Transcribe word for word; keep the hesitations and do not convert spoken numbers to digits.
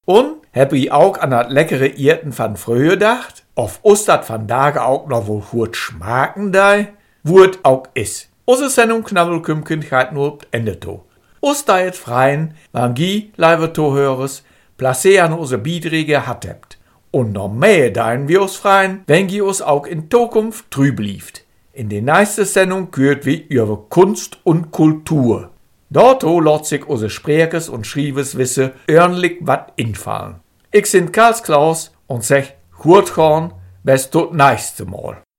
Und heb ich auch an dat leckere Irten van früher gedacht? Of us dat van Tage auch noch wohl gut schmaken dei? Wurt auch is. Unsere Sendung Knabbelkümken geht nur op Ende to. Us da jetzt freien, wann gie, live Tohörers, placé an unsere Biedrige hat hebt. Und noch mehr dein wir us freien, wenn gie us auch in Zukunft trüb lieft. In der nächsten Sendung gehört wie über Kunst und Kultur. Dort lässt sich unsere Sprechers und Schriebers Wisse ordentlich wat infallen. Ich bin Karls Klaus und sag, gut gehen, bis tot nächste Mal.